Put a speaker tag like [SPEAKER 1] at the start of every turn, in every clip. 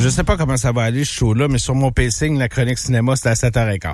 [SPEAKER 1] sais pas comment ça va aller, ce show-là, mais sur mon pacing, la chronique cinéma, c'est à 7h15.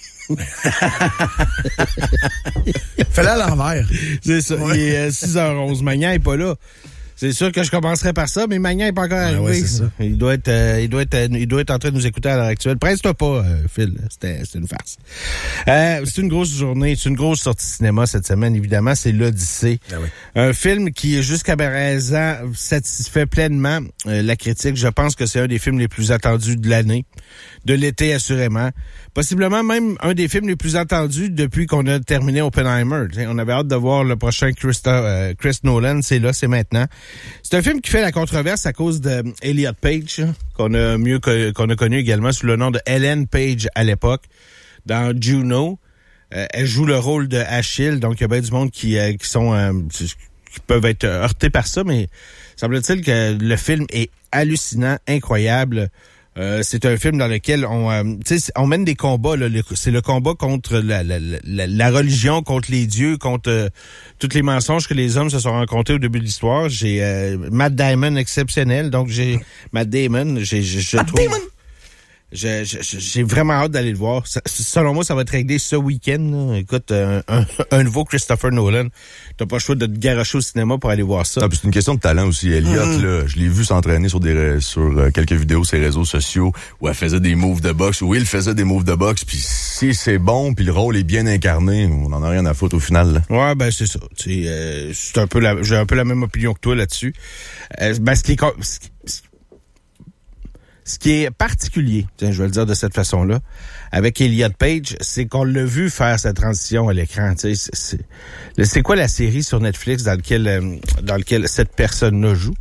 [SPEAKER 2] Fais-le à l'envers.
[SPEAKER 1] C'est ça. Ouais. Il est 6h11. Magnan est pas là. C'est sûr que je commencerai par ça, mais Magnan n'est pas encore arrivé.
[SPEAKER 2] Ouais, c'est ça.
[SPEAKER 1] Il doit être en train de nous écouter à l'heure actuelle. Presse-toi pas, Phil. C'est une farce. C'est une grosse journée. C'est une grosse sortie cinéma cette semaine, évidemment. C'est l'Odyssée. Ah oui. Un film qui, jusqu'à présent, satisfait pleinement la critique. Je pense que c'est un des films les plus attendus de l'année. De l'été, assurément. Possiblement même un des films les plus attendus depuis qu'on a terminé Oppenheimer. T'sais, on avait hâte de voir le prochain Chris Nolan. C'est là, c'est maintenant. C'est un film qui fait la controverse à cause de Elliot Page, qu'on a connu également sous le nom de Ellen Page à l'époque, dans Juno. Elle joue le rôle de Achille, donc il y a bien du monde qui peuvent être heurtés par ça, mais semble-t-il que le film est hallucinant, incroyable. C'est un film dans lequel on mène des combats. Là, c'est le combat contre la religion, contre les dieux, contre tous les mensonges que les hommes se sont rencontrés au début de l'histoire. J'ai Matt Damon exceptionnel, donc j'ai j'ai vraiment hâte d'aller le voir. Selon moi, ça va être réglé ce week-end. Là. Écoute, un nouveau Christopher Nolan. T'as pas le choix de te garocher au cinéma pour aller voir ça.
[SPEAKER 3] Ah, puis c'est une question de talent aussi. Elliot, là, je l'ai vu s'entraîner sur quelques vidéos sur les réseaux sociaux où elle faisait des moves de boxe, où il faisait des moves de boxe. Puis si c'est bon, puis le rôle est bien incarné, on en a rien à foutre au final. Là.
[SPEAKER 1] Ouais, ben c'est ça. C'est j'ai un peu la même opinion que toi là-dessus. Ce qui est particulier, je vais le dire de cette façon-là, avec Elliot Page, c'est qu'on l'a vu faire sa transition à l'écran. C'est quoi la série sur Netflix dans lequel cette personne-là joue?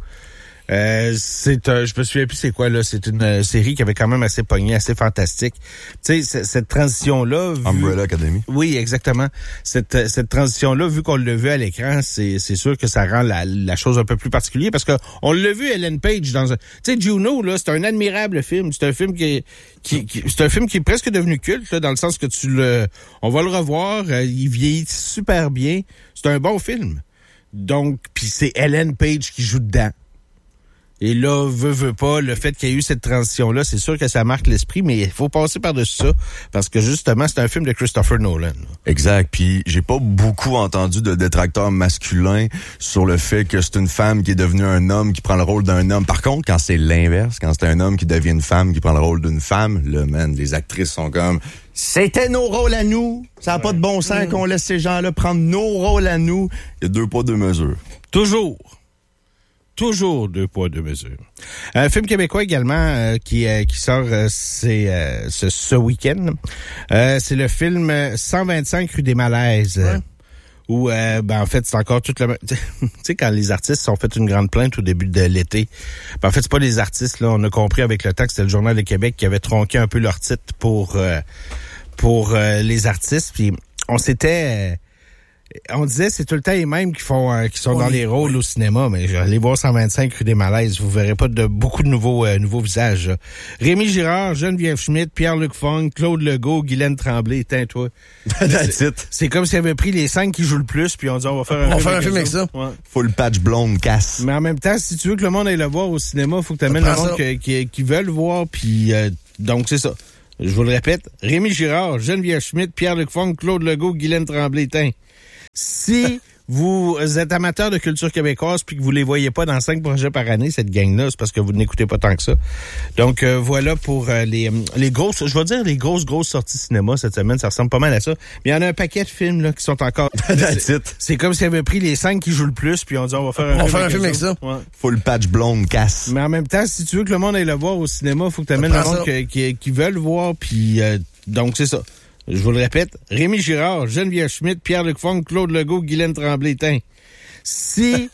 [SPEAKER 1] Je me souviens plus c'est quoi là. C'est une série qui avait quand même assez pogné, assez fantastique. Tu sais, cette transition-là.
[SPEAKER 3] Umbrella Academy.
[SPEAKER 1] Oui, exactement. Cette transition-là, vu qu'on l'a vu à l'écran, c'est sûr que ça rend la chose un peu plus particulière parce que on l'a vu Ellen Page dans tu sais, Juno là, c'est un admirable film. C'est un film c'est un film qui est presque devenu culte là, dans le sens que on va le revoir. Il vieillit super bien. C'est un bon film. Donc, puis c'est Ellen Page qui joue dedans. Et là, veut pas, le fait qu'il y ait eu cette transition-là, c'est sûr que ça marque l'esprit, mais il faut passer par-dessus ça, parce que justement, c'est un film de Christopher Nolan. Là.
[SPEAKER 3] Exact, puis j'ai pas beaucoup entendu de détracteurs masculins sur le fait que c'est une femme qui est devenue un homme, qui prend le rôle d'un homme. Par contre, quand c'est l'inverse, quand c'est un homme qui devient une femme, qui prend le rôle d'une femme, là, man, les actrices sont comme... C'était nos rôles à nous, ça n'a pas de bon sens qu'on laisse ces gens-là prendre nos rôles à nous. Il y a 2 poids, 2 mesures.
[SPEAKER 1] Toujours 2 poids, 2 mesures. Un film québécois également qui sort ce week-end. C'est le film 125 rue des Malaises. Ouais. Où en fait, c'est encore toute la... Tu sais, quand les artistes ont fait une grande plainte au début de l'été, en fait, c'est pas les artistes, là. On a compris avec le temps que c'était le Journal de Québec qui avait tronqué un peu leur titre pour les artistes. Puis on disait c'est tout le temps les mêmes qui sont dans les rôles au cinéma, mais allez voir 125 rue des Malaises, vous verrez pas beaucoup de nouveaux visages. Là. Rémi Girard, Geneviève Schmidt, Pierre-Luc Fong, Claude Legault, Guylaine Tremblay, toi. C'est comme s'ils avaient pris les 5 qui jouent le plus, puis on dit on va faire un film avec ça. Ouais.
[SPEAKER 3] Full patch blonde casse.
[SPEAKER 1] Mais en même temps, si tu veux que le monde aille le voir au cinéma, faut que tu amènes le monde qui veulent le voir, puis donc c'est ça. Je vous le répète, Rémi Girard, Geneviève Schmidt, Pierre-Luc Fong, Claude Legault, Guylaine Tremblay, Si vous êtes amateur de culture québécoise puis que vous les voyez pas dans 5 projets par année, cette gang-là, c'est parce que vous n'écoutez pas tant que ça. Donc, voilà pour les grosses, je vais dire les grosses sorties cinéma cette semaine. Ça ressemble pas mal à ça. Mais il y en a un paquet de films là qui sont encore... c'est comme s'ils avaient pris les 5 qui jouent le plus puis on dit on va faire un film avec ça. Ouais.
[SPEAKER 3] Full patch blonde casse.
[SPEAKER 1] Mais en même temps, si tu veux que le monde aille le voir au cinéma, faut que tu amènes le monde qui veulent le voir puis donc c'est ça. Je vous le répète, Rémi Girard, Geneviève Schmidt, Pierre-Luc Fong, Claude Legault, Guylaine Tremblay, Si